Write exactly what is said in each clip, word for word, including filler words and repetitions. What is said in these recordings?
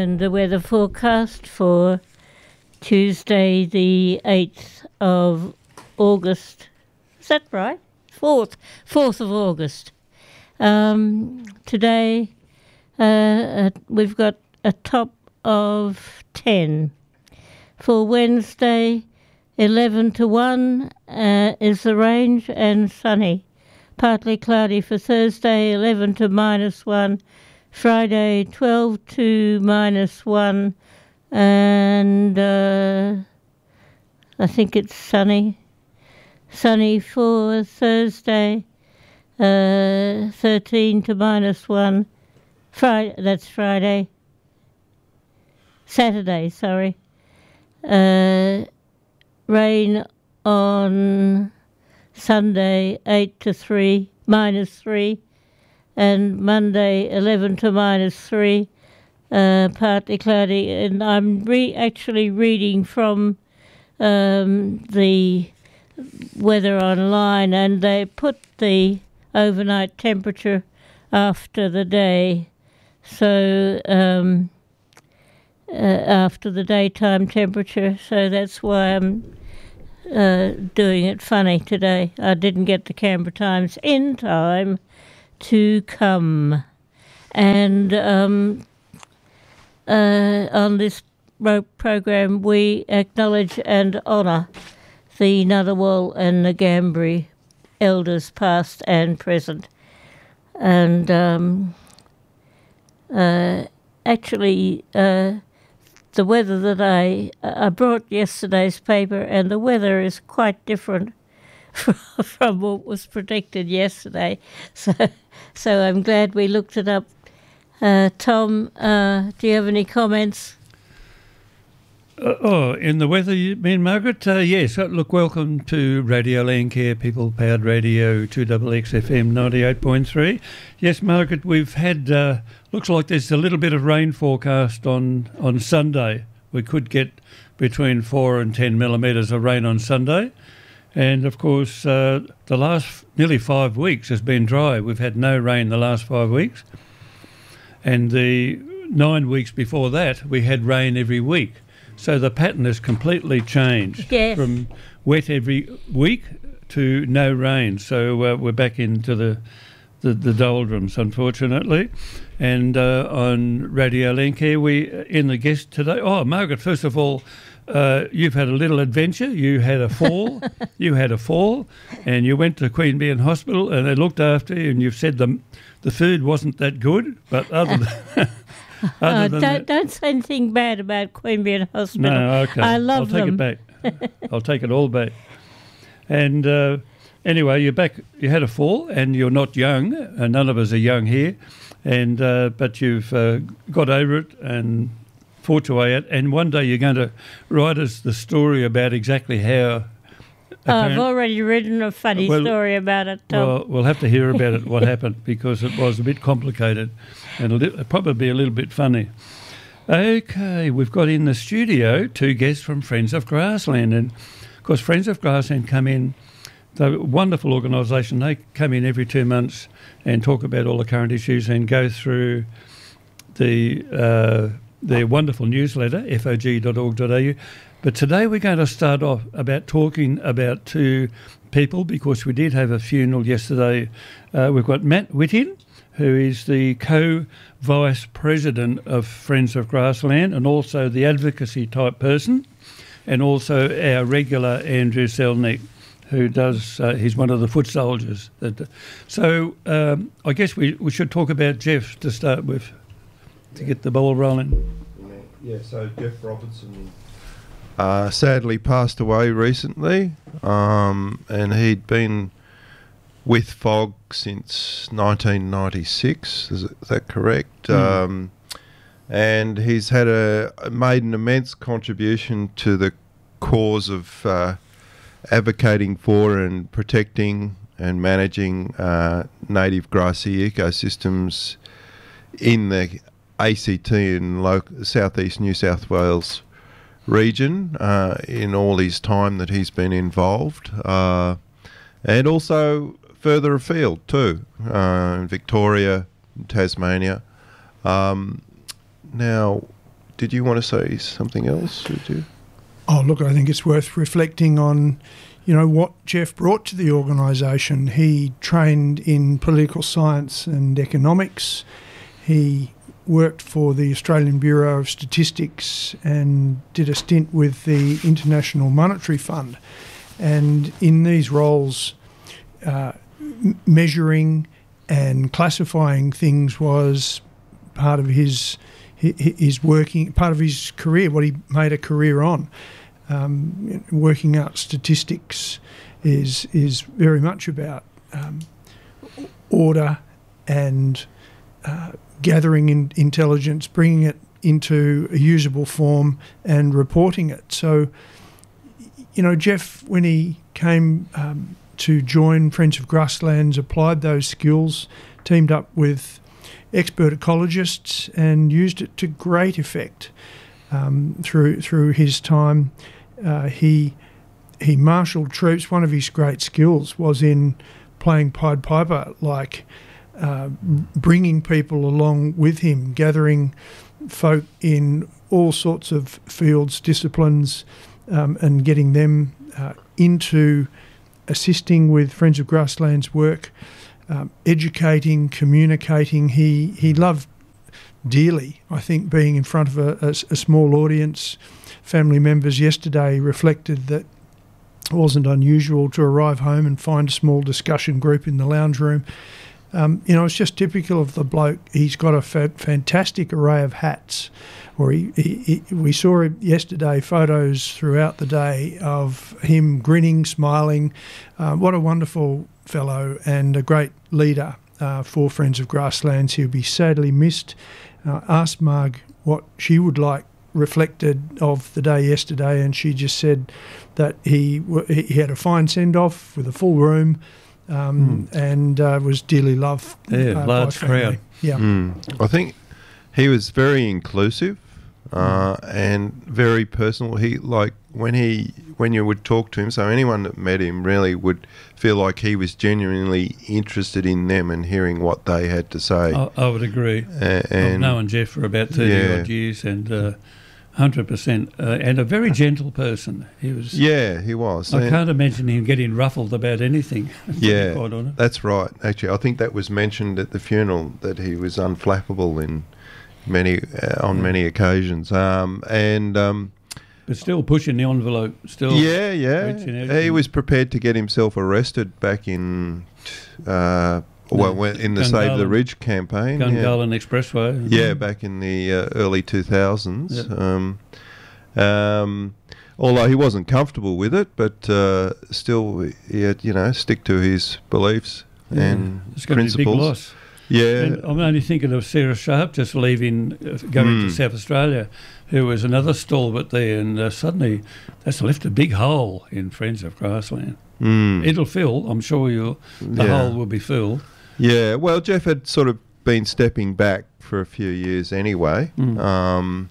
And the weather forecast for Tuesday the eighth of August. Is that right? fourth. fourth of August. Um, today uh, uh, we've got a top of ten. For Wednesday, eleven to one uh, is the range and sunny. Partly cloudy for Thursday, eleven to minus one. Friday, twelve to minus one. And uh, I think it's sunny. Sunny for Thursday, uh, thirteen to minus one. Friday, that's Friday. Saturday, sorry. Uh, rain on Sunday, eight to three, minus three. And Monday, eleven to minus three, uh, partly cloudy. And I'm re- actually reading from um, the weather online, and they put the overnight temperature after the day. So um, uh, after the daytime temperature, so that's why I'm uh, doing it funny today. I didn't get the Canberra Times in time to come. And um, uh, on this ro- program we acknowledge and honour the Ngunnawal and Ngambri elders past and present. And um, uh, actually uh, the weather that I, I brought yesterday's paper, and the weather is quite different from, from what was predicted yesterday. So, so I'm glad we looked it up. Uh, Tom, uh, do you have any comments? Uh, oh, in the weather, you mean, Margaret? Uh, yes. Uh, look, welcome to Radio Landcare, People Powered Radio, two X X F M ninety-eight point three. Yes, Margaret, we've had, uh, looks like there's a little bit of rain forecast on, on Sunday. We could get between four and ten millimetres of rain on Sunday. And, of course, uh, the last nearly five weeks has been dry. We've had no rain the last five weeks. And the nine weeks before that, we had rain every week. So the pattern has completely changed. Yes. From wet every week to no rain. So uh, we're back into the, the, the doldrums, unfortunately. And uh, on Radio Landcare, we in the guest today. Oh, Margaret, first of all, uh, you've had a little adventure. You had a fall. you had a fall, and you went to Queanbeyan Hospital, and they looked after you, and you've said the the food wasn't that good, but other than. Oh, don't, that, don't say anything bad about Queanbeyan Hospital. No, okay. I love I'll them. take it back. I'll take it all back. And uh, anyway, you're back. You had a fall, and you're not young. And none of us are young here. And uh, but you've uh, got over it and fought your way out. And one day you're going to write us the story about exactly how. Oh, I've already written a funny well, story about it, Tom. Well, we'll have to hear about it, what happened, because it was a bit complicated and a li- probably a little bit funny. Okay, we've got in the studio two guests from Friends of Grassland. And, of course, Friends of Grassland come in, they're a wonderful organisation. They come in every two months and talk about all the current issues and go through the uh, their wonderful newsletter, f o g dot org dot a u. But today we're going to start off about talking about two people, because we did have a funeral yesterday. Uh, we've got Matt Whittin, who is the co-vice president of Friends of Grassland and also the advocacy type person, and also our regular Andrew Selnick, who does, uh, he's one of the foot soldiers. That, so um, I guess we, we should talk about Jeff to start with, to get the ball rolling. Yeah, so Jeff Robertson Uh, sadly passed away recently, um, and he'd been with F O G since nineteen ninety-six, is, it, is that correct? Mm. Um, and he's had a made an immense contribution to the cause of uh, advocating for and protecting and managing uh, native grassy ecosystems in the A C T and local, southeast New South Wales region uh, in all his time that he's been involved, uh, and also further afield too, uh, in Victoria, Tasmania. Um, now, did you want to say something else? Did you? Oh, look, I think it's worth reflecting on, you know, what Jeff brought to the organisation. He trained in political science and economics. He worked for the Australian Bureau of Statistics and did a stint with the International Monetary Fund. And in these roles, uh, m- measuring and classifying things was part of his, his his working, part of his career, what he made a career on. Um, working out statistics is is very much about um, order and uh, gathering in intelligence, bringing it into a usable form and reporting it. So, you know, Jeff, when he came um, to join Friends of Grasslands, applied those skills, teamed up with expert ecologists and used it to great effect um, through through his time. Uh, he he marshalled troops. One of his great skills was in playing Pied Piper, like uh, bringing people along with him, gathering folk in all sorts of fields, disciplines, um, and getting them uh, into assisting with Friends of Grasslands work, um, educating, communicating. He he loved dearly, I think, being in front of a, a, a small audience. Family members yesterday reflected that it wasn't unusual to arrive home and find a small discussion group in the lounge room. Um, you know, it's just typical of the bloke. He's got a fa- fantastic array of hats. Or he, he, he, we saw yesterday photos throughout the day of him grinning, smiling. Uh, what a wonderful fellow and a great leader uh, for Friends of Grasslands. He'll be sadly missed. Uh, asked Marg what she would like reflected of the day yesterday, and she just said that he he had a fine send-off with a full room um, mm. and uh, was dearly loved. Yeah, uh, large crowd. Yeah, mm. I think he was very inclusive uh, mm. and very personal. He like when he when you would talk to him, so anyone that met him really would feel like he was genuinely interested in them and hearing what they had to say. I, I would agree. Uh, and I've known Jeff for about thirty yeah. odd years, and. Uh, Hundred percent, uh, and a very gentle person. He was. Yeah, he was. I and can't imagine him getting ruffled about anything. Yeah, quite honest. That's right. Actually, I think that was mentioned at the funeral that he was unflappable in many uh, on yeah. many occasions. Um, and um, but still pushing the envelope. Still. Yeah, yeah. He was prepared to get himself arrested back in. Uh, Well, no, when, in the Save the Ridge campaign. Gungahlin yeah. Expressway. Yeah, back in the uh, early two thousands. Yep. Um, um, although he wasn't comfortable with it, but uh, still he had, you know, stick to his beliefs yeah. and it's going principles. To be a big loss. Yeah. And I'm only thinking of Sarah Sharp just leaving, uh, going mm. to South Australia, who was another stalwart there, and uh, suddenly that's left a big hole in Friends of Grassland. Mm. It'll fill, I'm sure you'll, the yeah. hole will be filled. Yeah, well, Jeff had sort of been stepping back for a few years anyway, mm. um,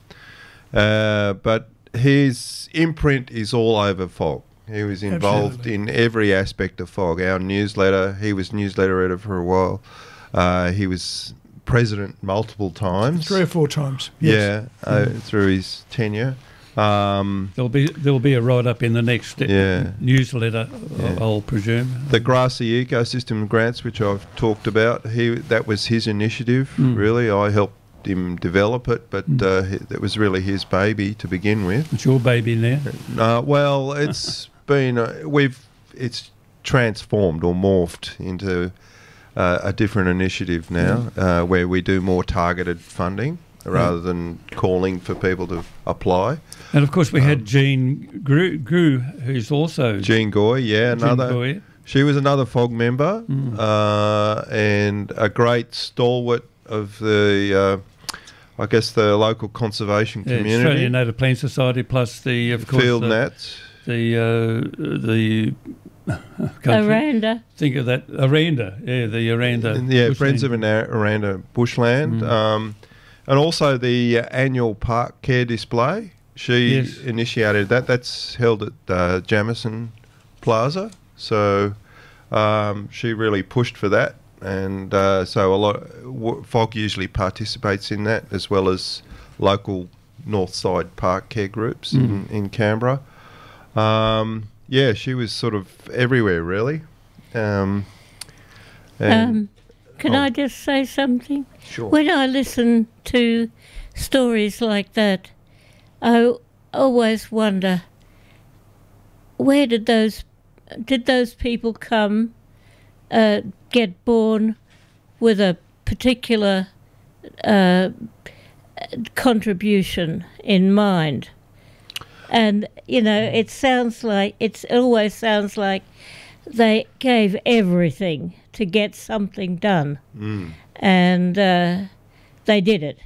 uh, but his imprint is all over F O G. He was involved Absolutely. in every aspect of F O G. Our newsletter, he was newsletter editor for a while. Uh, he was president multiple times. Three or four times. Yes. Yeah, uh, mm. through his tenure. Um, there'll be there'll be a write-up in the next yeah. newsletter, yeah. I'll presume. The grassy ecosystem grants, which I've talked about, he that was his initiative. Mm. Really, I helped him develop it, but Mm. uh, he, it was really his baby to begin with. It's your baby now. Uh, well, it's been uh, we've it's transformed or morphed into uh, a different initiative now, Mm. uh, where we do more targeted funding rather than calling for people to apply. And of course, we um, had Jean Grew, Grew, who's also Jean Goy, yeah, Jean another. Goy. She was another F O G member Mm. uh, and a great stalwart of the, uh, I guess, the local conservation Yeah, community. Australian Native Plant Society, plus the of course Field the Nats. the uh, the. Aranda. Think of that, Aranda, yeah, the Aranda. And, yeah, bushland. Friends of an Aranda Bushland. Mm. Um, and also the uh, annual park care display. She Yes. initiated that. That's held at uh, Jamison Plaza. So um, she really pushed for that. And uh, so a lot w- F O G usually participates in that, as well as local Northside Park care groups Mm. in, in Canberra. Um, yeah, she was sort of everywhere, really. Um, and- Um, can oh. I just say something? Sure. When I listen to stories like that, I always wonder, where did those did those people come, uh, get born with a particular uh, contribution in mind? And you know, it sounds like it always sounds like they gave everything to get something done, Mm. and uh, they did it.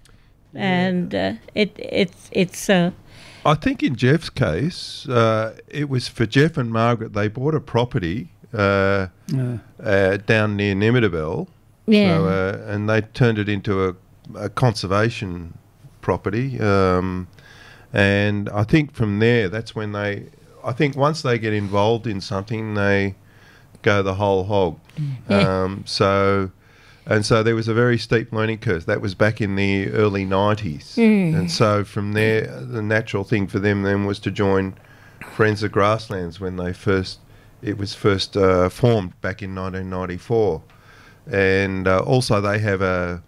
And uh, it it's it's uh, I think in Jeff's case, uh, it was for Jeff and Margaret. They bought a property uh, Yeah. uh, down near Nimitaville, yeah. so, uh, and they turned it into a, a conservation property. Um, and I think from there, that's when they. I think once they get involved in something, they go the whole hog. Yeah. Um, so. And so there was a very steep learning curve. That was back in the early nineties. Mm. And so from there, the natural thing for them then was to join Friends of Grasslands when they first, it was first uh, formed back in nineteen ninety-four. And uh, also they have a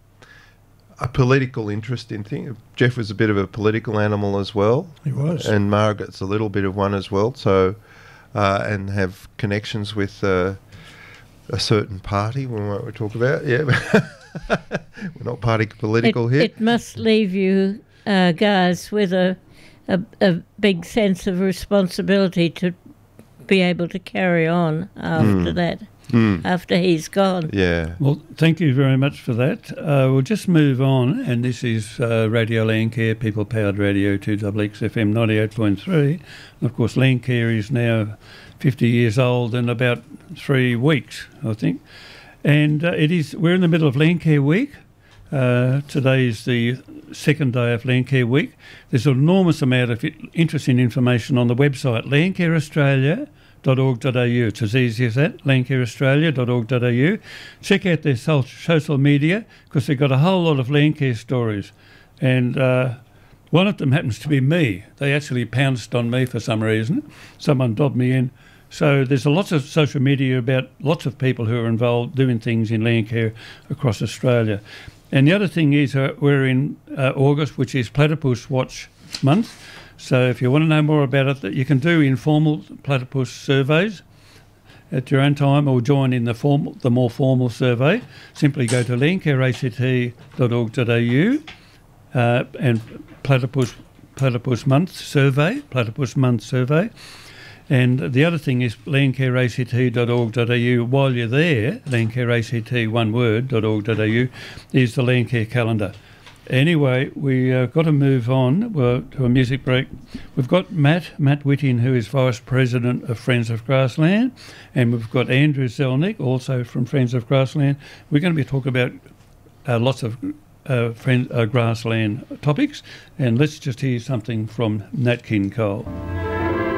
a political interest in things. Jeff was a bit of a political animal as well. He was. And Margaret's a little bit of one as well. So, uh, and have connections with... Uh, a certain party, we won't talk about, yeah. We're not party political it, here. It must leave you uh, guys with a, a a big sense of responsibility to be able to carry on after Mm. that, Mm. after he's gone. Yeah. Well, thank you very much for that. Uh, we'll just move on, and this is uh, Radio Landcare, people-powered radio, two X X F M ninety-eight point three. And of course, Landcare is now fifty years old in about three weeks, I think. And uh, it is. We're in the middle of Landcare Week. Uh, today is the second day of Landcare Week. There's an enormous amount of interesting information on the website, landcare australia dot org dot a u. It's as easy as that, landcare australia dot org dot a u. Check out their so- social media, because they've got a whole lot of Landcare stories. And uh, one of them happens to be me. They actually pounced on me for some reason. Someone dobbed me in. So there's a lot of social media about lots of people who are involved doing things in Landcare across Australia. And the other thing is uh, we're in uh, August, which is Platypus Watch Month. So if you want to know more about it, you can do informal platypus surveys at your own time, or join in the formal, the more formal survey. Simply go to landcare a c t dot org dot a u uh, and Platypus Platypus Month Survey, Platypus Month Survey. And the other thing is landcare a c t dot org dot a u. While you're there, landcare a c t, one word, .org.au, is the Landcare calendar. Anyway, we uh, got to move on well, to a music break. We've got Matt, Matt Whitting, who is Vice President of Friends of Grassland, and we've got Andrew Zelnick, also from Friends of Grassland. We're going to be talking about uh, lots of uh, friend, uh, grassland topics, and let's just hear something from Nat King Cole.